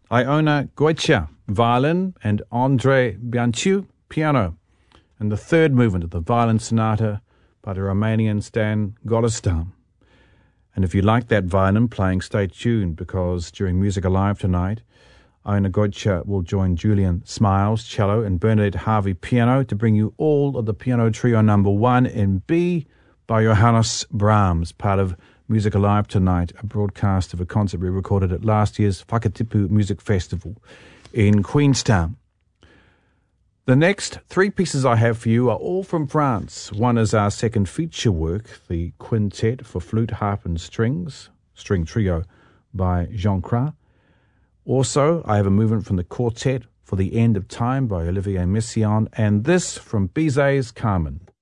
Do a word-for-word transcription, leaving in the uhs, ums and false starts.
Iona Goitia, violin, and Andrei Bianciu, piano. And the third movement of the violin sonata by the Romanian Stan Golestan. And if you like that violin playing, stay tuned, because during Music Alive tonight, Iona Goitia will join Julian Smiles, cello, and Bernadette Harvey, piano, to bring you all of the piano trio number one in B by Johannes Brahms, part of Music Alive tonight, a broadcast of a concert we recorded at last year's Whakatipu Music Festival in Queenstown. The next three pieces I have for you are all from France. One is our second feature work, the Quintet for Flute, Harp and Strings, String Trio by Jean Cras. Also, I have a movement from the Quartet for the End of Time by Olivier Messiaen, and this from Bizet's Carmen.